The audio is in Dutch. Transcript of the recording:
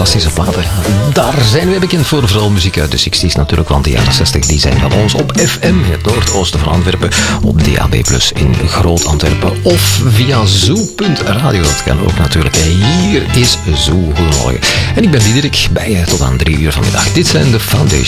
fantastische platen. Daar zijn wij bekend voor, vooral muziek uit de 60's natuurlijk, want de jaren 60 die zijn van ons op FM, het noordoosten van Antwerpen, op DAB+, in Groot-Antwerpen of via Zoo.radio. Dat kan ook natuurlijk. Hier is Zoo. Goedemorgen. En ik ben Diederik, bij je tot aan 3 uur vanmiddag. Dit zijn de Foundation.